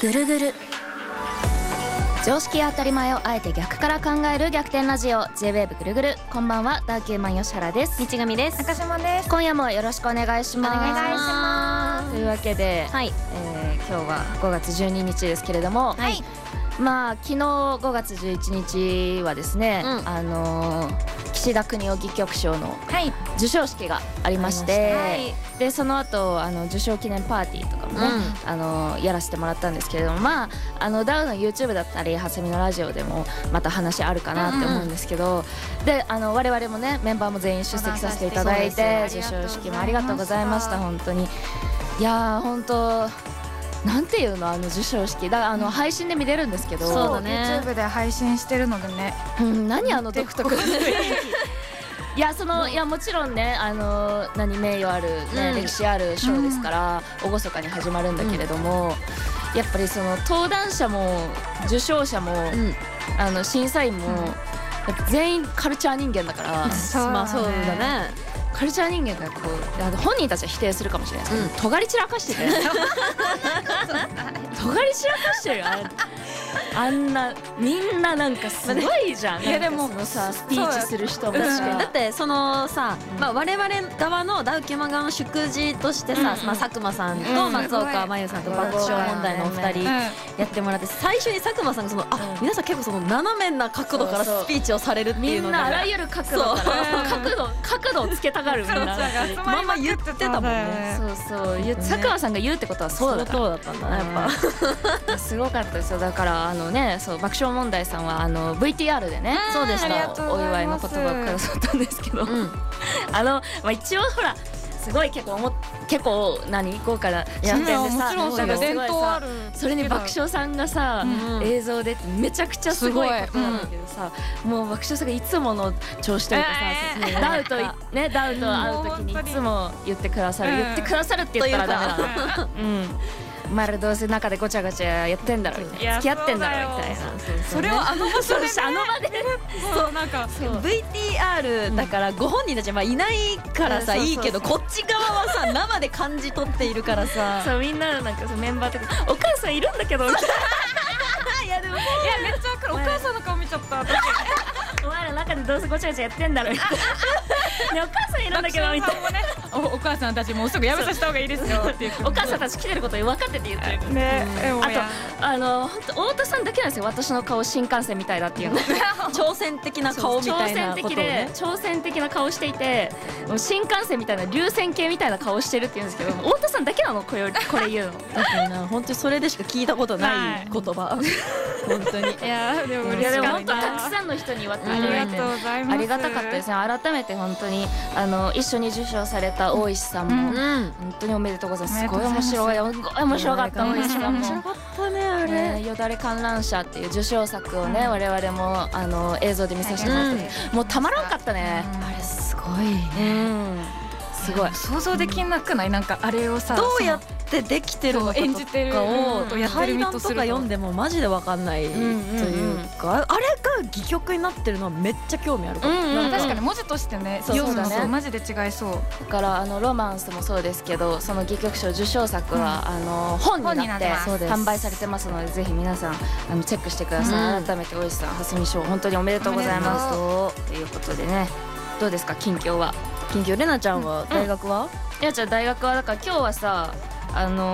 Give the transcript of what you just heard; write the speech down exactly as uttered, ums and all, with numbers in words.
ぐるぐる常識や当たり前をあえて逆から考える逆転ラジオ J-ウェーブ ぐるぐる。こんばんは、ダーキューマン吉原です。 道上です。 中島です。 今夜もよろしくお願いします。 お願いします。 というわけで、 はい、 えー、今日はごがつじゅうににちですけれども、 はい、 まあ昨日ごがつじゅういちにちはですね、うん、あのー岸田國士戯曲賞の授賞式がありまして、はい、でその後あの受賞記念パーティーとかもね、うん、あのやらせてもらったんですけれども、まああのダウの YouTube だったりはすみのラジオでもまた話あるかなって思うんですけど、うんうん、であの我々もねメンバーも全員出席させていただいて、授賞式もありがとうございました。本当にいやー本当なんていうの、あの授賞式だ、あの配信で見れるんですけど、 そうだね、 YouTube で配信してるのでね、 うん、何あの独特いやそのいやもちろんね、あの何名誉ある、ね、うん、歴史ある賞ですから、うん、厳かに始まるんだけれども、うん、やっぱりその登壇者も受賞者も、うん、あの審査員も、うん、やっぱ全員カルチャー人間だから、 そうまあそうだね、 カルチャー人間がこう、あの本人たちは否定するかもしれないですけど、うん、尖り散らかしてて尖り散らかしてるよ、あれあんなみんななんかすごいじゃん。いやでもそのさスピーチする人も確かにだってそのさ、うん、まあ我々側のダウキュマ側の祝辞としてさ、うん、まあ佐久間さんと松岡茉優さんと爆笑問題のお二人やってもらって、最初に佐久間さんがそのあ、うん、皆さん結構その斜めな角度からスピーチをされるっていうのが、 みんなあらゆる角度から角度角度をつけたがるみんなまんま言ってたもんね。 そうそう、佐久間さんが言うってことはそうだから、 そうだったんだね、やっぱすごかったですよ。だからあのね、そう爆笑問題さんはあの ブイティーアール でね、そうでした、お祝いの言葉をくださったんですけど、うん、あの、まあ、一応ほらすごい結構も結構何豪華な新店でさ、 伝統ある、 それに爆笑さんがさ、うん、映像でめちゃくちゃすごいことなんだけどさ、うん、もう爆笑さんがいつもの調子というかさ、えー、ダウとねダウと会う時にいつも言ってくださる、うん、言ってくださるって言ったらダメだな、うん、まるどうせ中でごちゃごちゃやってんだろみたいな、付き合ってんだろみたいな、 それをあの場所であの場でそうなんかブイティーアール だからご本人たちはまあいないからさいいけど、こっち側はさ生で感じ取っているからさ、 そうみんななんかメンバーとかお母さんいるんだけどみたいないやでもいやめっちゃわかる、お母さんの顔見ちゃった私お前ら中でどうせごちゃごちゃやってんだろみたいなね、お母さんいるんだけどみたいな、 ね、お, お母さんたちもうすぐやめさせた方がいいですよってお母さんたち来てること分かってて言ってるね、うん、 あとあの本当太田さんだけなんですよ、私の顔新幹線みたいだっていうの挑戦的な顔みたいなことを、ね、 挑戦的な顔していて、新幹線みたいな流線形みたいな顔してるって言うんですけど、太田さんだけなのこれこれ言うのだからな、本当にそれでしか聞いたことない言葉本当にいやでも嬉しかった、 いやでも本当たくさんの人に言われて、ありがたかったですね。改めて本当にあの一緒に受賞された大石さんも、うん、本当におめでとうございます。すごい面白い面白かった大石さんも面白かったね、あれ、 ね、よだれ観覧車っていう受賞作をね、うん、我々もあの映像で見させてもらって、うん、もうたまらんかったね、 うん、あれすごいね、 うん、すごい想像できなくない、なんかあれをさどうやってできてるのかとかを対談とか読んでもマジで分かんないというか、あれが戯曲になってるのはめっちゃ興味あるかも、 うんうん、確かに文字としてね読むのとマジで違いそう。 だからあのロマンスもそうですけど、その戯曲賞受賞作は、うん、あの本になって販売されてますので、ぜひ皆さんあのチェックしてください、うん、改めて大石さん、蓮見賞本当におめでとうございますということでね、どうですか近況は。 近況、れなちゃんは大学は、 うん、いやじゃあ大学はだから今日はさあの